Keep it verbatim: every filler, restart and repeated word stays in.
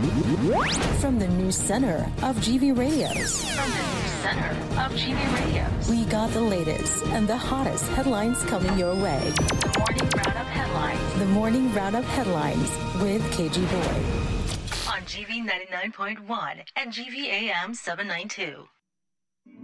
From the news center of G V Radios. From the news center of G V Radios. We got the latest and the hottest headlines coming your way. The Morning Roundup Headlines. The Morning Roundup Headlines with K G Boy. On G V ninety-nine point one and G V A M seven ninety-two.